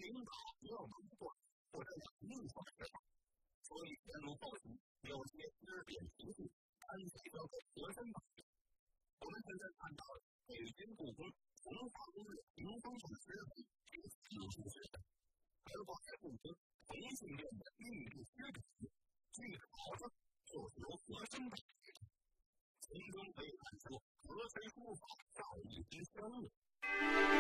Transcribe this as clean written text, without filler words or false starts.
领导要能管或者养硬化市场，所以前路后期有些支点情绪，干脆交给和珅办理。我们现在看到北京故宫从化宫的屏风上的石碑是4处石碑，而挂在故宫同性恋的玉帝石碑，据考证就是由和珅办理的。从中可以看出，和珅书法造诣之深入。